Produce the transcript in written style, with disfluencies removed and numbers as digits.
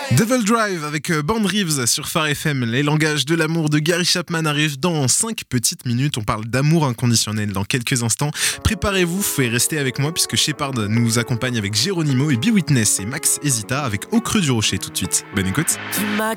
Devil Drive avec Band Reeves sur Phare FM. Les langages de l'amour de Gary Chapman arrivent dans 5 petites minutes. On parle d'amour inconditionnel dans quelques instants. Préparez-vous et restez avec moi puisque Shepard nous accompagne avec Geronimo et Be Witness et Max Hesita avec Au Creux du Rocher tout de suite. Bonne écoute.